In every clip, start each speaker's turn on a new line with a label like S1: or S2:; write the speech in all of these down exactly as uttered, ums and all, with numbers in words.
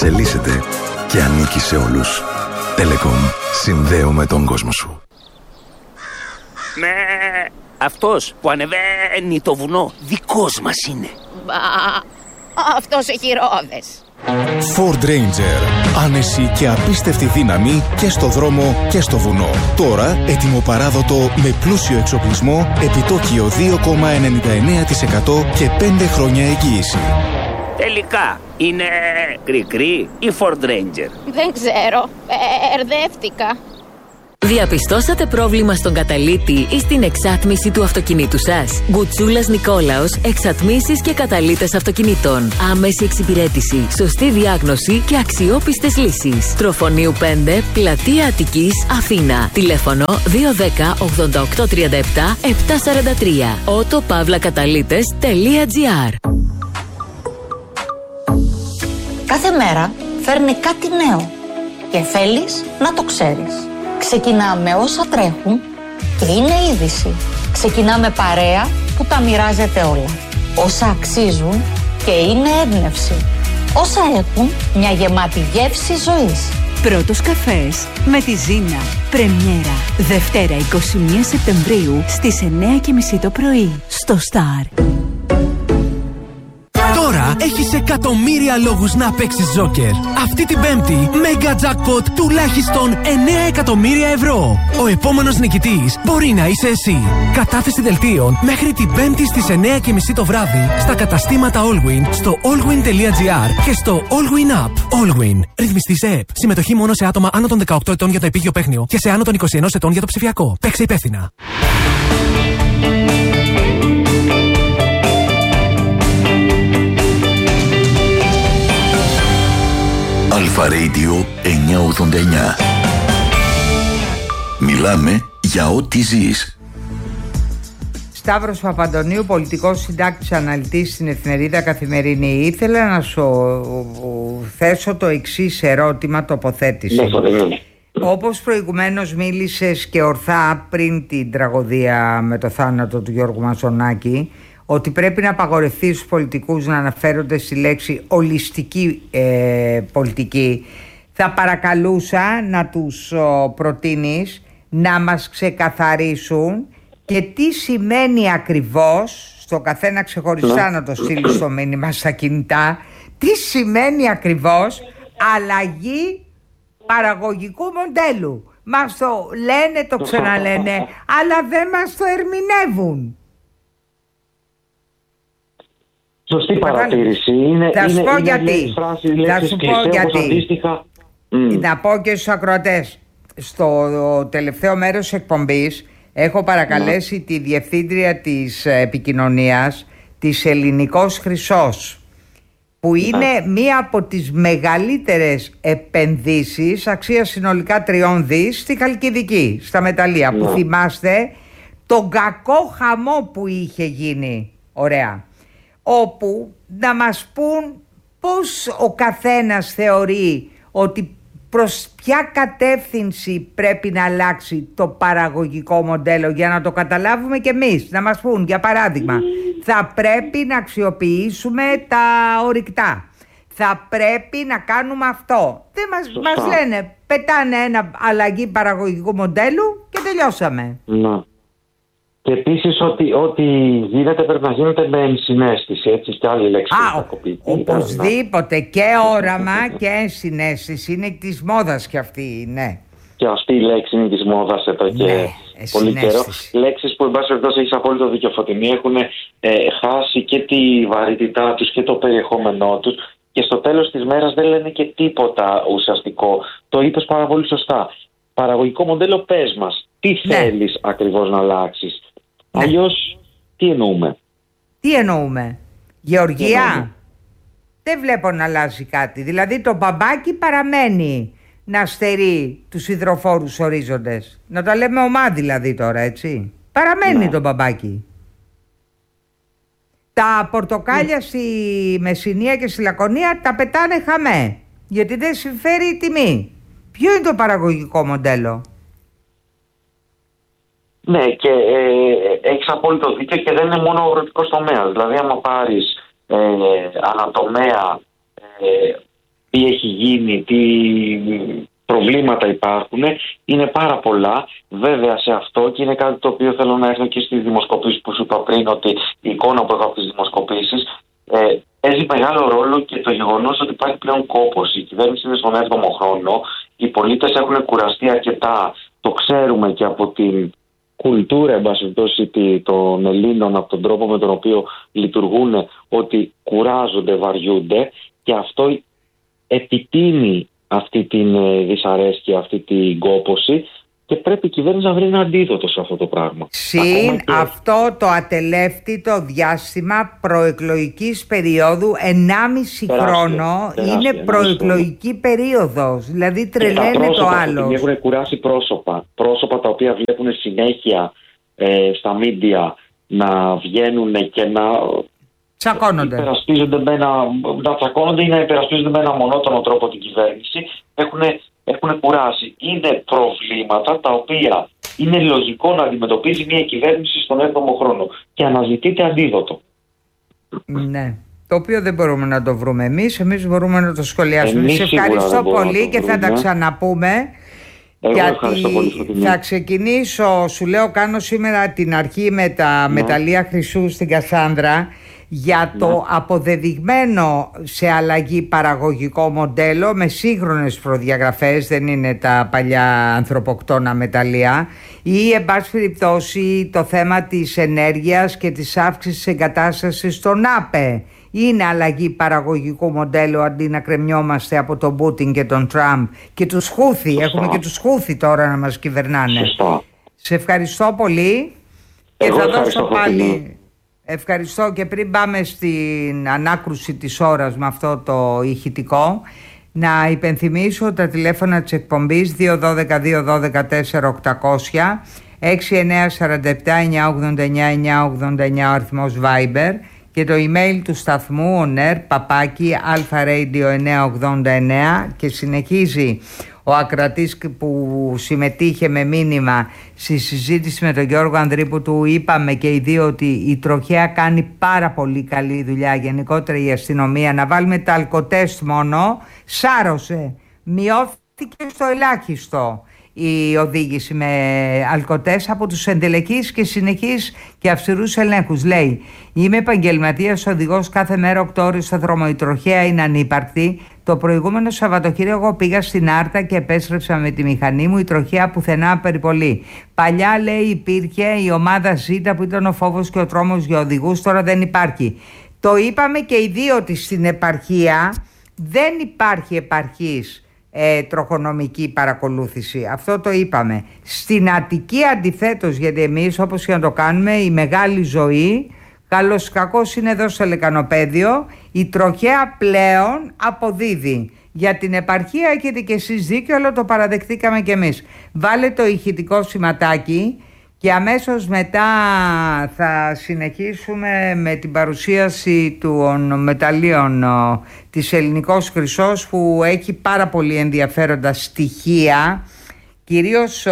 S1: εξελίσσεται και ανήκει σε όλους. Telecom. Συνδέουμε τον κόσμο σου.
S2: Με αυτός που ανεβαίνει το βουνό δικός μας είναι.
S3: Μπα, αυτός έχει ρόδες.
S4: Ford Ranger. Άνεση και απίστευτη δύναμη και στο δρόμο και στο βουνό. Τώρα έτοιμο παράδοτο με πλούσιο εξοπλισμό, επιτόκιο δύο κόμμα ενενήντα εννέα τοις εκατό και πέντε χρόνια εγγύηση.
S2: Τελικά είναι κρι-κρι ή Ford Ranger?
S3: Δεν ξέρω, ερδεύτηκα.
S5: Διαπιστώσατε πρόβλημα στον καταλύτη ή στην εξάτμιση του αυτοκινήτου σας? Γκουτσούλας Νικόλαος, εξατμίσεις και καταλύτες αυτοκινήτων. Άμεση εξυπηρέτηση, σωστή διάγνωση και αξιόπιστες λύσεις. Τροφονίου πέντε, Πλατεία Αττικής, Αθήνα. Τηλέφωνο δύο ένα μηδέν ογδόντα οκτώ τριάντα επτά επτακόσια σαράντα τρία. auto pavla καταλύτες τελεία τζι άρ.
S6: Κάθε μέρα φέρνει κάτι νέο και θέλεις να το ξέρεις. Ξεκινάμε όσα τρέχουν και είναι είδηση. Ξεκινάμε παρέα που τα μοιράζεται όλα. Όσα αξίζουν και είναι έμπνευση. Όσα έχουν μια γεμάτη γεύση ζωής.
S7: Πρώτος καφές με τη Ζήνα. Πρεμιέρα Δευτέρα είκοσι μία Σεπτεμβρίου στις εννιά και μισή το πρωί στο Star.
S8: Τώρα έχεις εκατομμύρια λόγους να παίξεις τζόκερ. Αυτή την Πέμπτη, Mega Jackpot τουλάχιστον εννέα εκατομμύρια ευρώ. Ο επόμενος νικητής μπορεί να είσαι εσύ. Κατάθεση δελτίων μέχρι την Πέμπτη στις εννιά και μισή το βράδυ στα καταστήματα Allwin, στο allwin τελεία τζι άρ και στο Allwin App. Allwin. Ρυθμιστής ΕΕΠ. Συμμετοχή μόνο σε άτομα άνω των δεκαοκτώ ετών για το επίγειο παίχνιο και σε άνω των είκοσι ένα ετών για το ψηφιακό. Παίξε υπεύθυνα.
S1: Αλφα Radio εννιακόσια ογδόντα εννιά. Μιλάμε για ό,τι ζεις.
S9: Σταύρος Παπαντονίου, πολιτικός συντάκτης αναλυτής στην εφημερίδα Καθημερινή. Ήθελα να σου θέσω το εξής ερώτημα τοποθέτηση. Όπως προηγουμένως μίλησες και ορθά πριν την τραγωδία με το θάνατο του Γιώργου Μαζονάκη, ότι πρέπει να απαγορευτεί στους πολιτικούς να αναφέρονται στη λέξη ολιστική ε, πολιτική, θα παρακαλούσα να τους ο, προτείνεις να μας ξεκαθαρίσουν και τι σημαίνει ακριβώς, στο καθένα ξεχωριστά να το στείλει στο μήνυμα στα κινητά, τι σημαίνει ακριβώς αλλαγή παραγωγικού μοντέλου. Μας το λένε, το ξαναλένε, αλλά δεν μας το ερμηνεύουν.
S10: Σωστή παρατήρηση. Είναι,
S9: θα σου
S10: είναι,
S9: πω
S10: είναι
S9: γιατί.
S10: Φράσεις,
S9: θα σου πω γιατί.
S10: Αντίστοιχα...
S9: Να πω και στους ακροατές. Στο τελευταίο μέρος της εκπομπής έχω παρακαλέσει mm. τη διευθύντρια της επικοινωνίας της Ελληνικός Χρυσός, που είναι mm. μία από τις μεγαλύτερες επενδύσεις αξίας συνολικά τριών δις στη Χαλκιδική, στα μεταλλεία, mm. που θυμάστε τον κακό χαμό που είχε γίνει. Ωραία. Όπου να μας πούν πώς ο καθένας θεωρεί ότι προς ποια κατεύθυνση πρέπει να αλλάξει το παραγωγικό μοντέλο, για να το καταλάβουμε κι εμείς. Να μας πούν, για παράδειγμα, θα πρέπει να αξιοποιήσουμε τα ορυκτά, θα πρέπει να κάνουμε αυτό. Δεν μας, μας λένε, πετάνε ένα αλλαγή παραγωγικού μοντέλου και τελειώσαμε.
S10: Να. Και επίσης ότι ό,τι γίνεται πρέπει να γίνεται με ενσυναίσθηση, έτσι, και άλλη λέξη.
S9: Α, οπωσδήποτε, και όραμα και ενσυναίσθηση, είναι της μόδας και αυτή, ναι.
S10: Και αυτή η λέξη είναι της μόδας εδώ και ναι, πολύ καιρό. Λέξεις που εν πάση περιπτώσει έχεις απόλυτο δίκιο, Φωτεινή, έχουν ε, χάσει και τη βαρύτητά τους και το περιεχόμενό τους και στο τέλος της μέρας δεν λένε και τίποτα ουσιαστικό. Το είπες πάρα πολύ σωστά. Παραγωγικό μοντέλο, πες μας, τι ναι. θέλεις ακριβώς να αλλάξεις. Ναι. Αλλιώς, τι εννοούμε.
S9: Τι εννοούμε. Γεωργία. εννοούμε. Δεν βλέπω να αλλάζει κάτι. Δηλαδή το μπαμπάκι παραμένει να στερεί τους υδροφόρους ορίζοντες. Να τα λέμε ομά δηλαδή τώρα, έτσι. Παραμένει ναι. το μπαμπάκι. Τα πορτοκάλια ναι. στη Μεσσηνία και στη Λακωνία τα πετάνε χαμέ. Γιατί δεν συμφέρει η τιμή. Ποιο είναι το παραγωγικό μοντέλο.
S10: Ναι, και ε, έχεις απόλυτο δίκιο και δεν είναι μόνο ο αγροτικός τομέας. Δηλαδή, άμα πάρεις ε, ανατομέα, ε, τι έχει γίνει, τι προβλήματα υπάρχουν. Είναι πάρα πολλά. Βέβαια σε αυτό, και είναι κάτι το οποίο θέλω να έρθω και στις δημοσκοπήσεις που σου είπα πριν, ότι η εικόνα που έχω από τις δημοσκοπήσεις ε, παίζει μεγάλο ρόλο και το γεγονός ότι υπάρχει πλέον κόπος. Η κυβέρνηση είναι στον έβδομο χρόνο. Οι πολίτες έχουν κουραστεί αρκετά. Το ξέρουμε και από την κουλτούρα, εν πάση περιπτώσει, των Ελλήνων, από τον τρόπο με τον οποίο λειτουργούν, ότι κουράζονται, βαριούνται, και αυτό επιτείνει αυτή την δυσαρέσκεια, αυτή την κόπωση, και πρέπει η κυβέρνηση να βρει ένα αντίδοτο σε αυτό το πράγμα.
S9: Συν και... αυτό το ατελεύτητο διάστημα προεκλογικής περίοδου, ενάμιση χρόνο, τεράστια, είναι προεκλογική περίοδος. Δηλαδή τρελαίνει το άλλο.
S10: Έχουν κουράσει πρόσωπα, πρόσωπα τα οποία βλέπουν συνέχεια ε, στα μίντια να βγαίνουν και να
S9: τσακώνονται.
S10: Υπερασπίζονται με ένα, να τσακώνονται ή να υπερασπίζονται με ένα μονότονο τρόπο την κυβέρνηση. Έχουν, έχουν κουράσει. Είναι προβλήματα τα οποία είναι λογικό να αντιμετωπίζει μια κυβέρνηση στον έβδομο χρόνο και αναζητείται αντίδοτο.
S9: Ναι. Το οποίο δεν μπορούμε να το βρούμε εμείς. Εμείς μπορούμε να το σχολιάσουμε. Σε ευχαριστώ πολύ και θα τα ξαναπούμε.
S10: Εγώ
S9: γιατί θα ξεκινήσω, σου λέω, κάνω σήμερα την αρχή με τα ναι. μεταλλεία χρυσού στην Κασάνδρα, για το ναι. αποδεδειγμένο σε αλλαγή παραγωγικό μοντέλο με σύγχρονες προδιαγραφές, δεν είναι τα παλιά ανθρωποκτόνα μεταλλεία, ή εν πάση περιπτώσει το θέμα της ενέργειας και της αύξησης εγκατάστασης στον ΑΠΕ. Είναι αλλαγή παραγωγικού μοντέλου, αντί να κρεμιόμαστε από τον Πούτιν και τον Τραμπ και τους Χούθι. Έχουμε και τους Χούθι τώρα να μας κυβερνάνε.
S10: Σωστά.
S9: Σε ευχαριστώ πολύ.
S10: Εγώ
S9: και θα
S10: δώσω
S9: πάλι. Ευχαριστώ, και πριν πάμε στην ανάκρουση της ώρας με αυτό το ηχητικό, να υπενθυμίσω τα τηλέφωνα της εκπομπής δύο ένα δύο δύο ένα δύο τέσσερα οκτακόσια, έξι εννιά τέσσερα επτά εννιά ογδόντα εννιά εννιά ογδόντα εννιά ο αριθμός Viber, και το email του σταθμού ονέρ παπάκι αλφα-radio εννιακόσια ογδόντα εννέα, και συνεχίζει ο ακρατής που συμμετείχε με μήνυμα στη συζήτηση με τον Γιώργο Ανδρή, που του είπαμε και οι δύο ότι η τροχέα κάνει πάρα πολύ καλή δουλειά, γενικότερα η αστυνομία. Να βάλουμε τα αλκοτέστ μόνο, σάρωσε, μειώθηκε στο ελάχιστο η οδήγηση με αλκοτές από τους εντελεκείς και συνεχείς και αυστηρούς ελέγχους. Λέει: είμαι επαγγελματίας οδηγός, κάθε μέρα οκτώ ώρες στο δρόμο. Η τροχέα είναι ανύπαρκτη. Το προηγούμενο Σαββατοκύριακο εγώ πήγα στην Άρτα και επέστρεψα με τη μηχανή μου. Η τροχέα πουθενά περιπολεί. Παλιά, λέει, υπήρχε η ομάδα Ζήτα που ήταν ο φόβος και ο τρόμος για οδηγούς. Τώρα δεν υπάρχει. Το είπαμε και οι δύο ότι στην επαρχία δεν υπάρχει επαρχής Ε, τροχονομική παρακολούθηση. Αυτό το είπαμε. Στην Αττική αντιθέτως, γιατί εμείς όπως και να το κάνουμε, η μεγάλη ζωή καλώς κακώς είναι εδώ στο Λεκανοπαίδιο, η τροχέα πλέον αποδίδει. Για την επαρχία έχετε και εσείς δίκιο, αλλά το παραδεχτήκαμε και εμείς. Βάλε το ηχητικό σηματάκι και αμέσως μετά θα συνεχίσουμε με την παρουσίαση των μεταλλίων της Ελληνικός Χρυσός, που έχει πάρα πολύ ενδιαφέροντα στοιχεία, κυρίως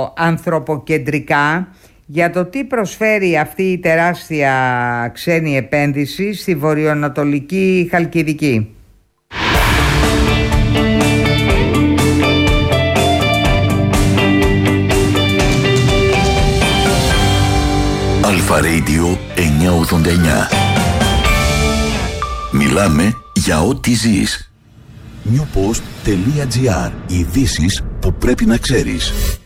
S9: ανθρωποκεντρικά, για το τι προσφέρει αυτή η τεράστια ξένη επένδυση στη βορειοανατολική Χαλκιδική.
S1: Αλφα Radio εννιακόσια ογδόντα εννιά. Μιλάμε για ό,τι ζεις. newpost.gr. Ειδήσεις που πρέπει να ξέρεις.